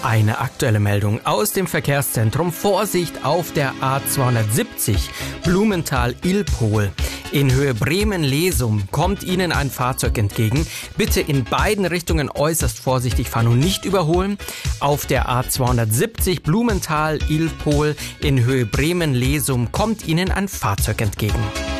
Eine aktuelle Meldung aus dem Verkehrszentrum. Vorsicht auf der A270 Blumenthal-Ilpol. In Höhe Bremen-Lesum kommt Ihnen ein Fahrzeug entgegen. Bitte in beiden Richtungen äußerst vorsichtig fahren und nicht überholen. Auf der A270 Blumenthal-Ilpol in Höhe Bremen-Lesum kommt Ihnen ein Fahrzeug entgegen.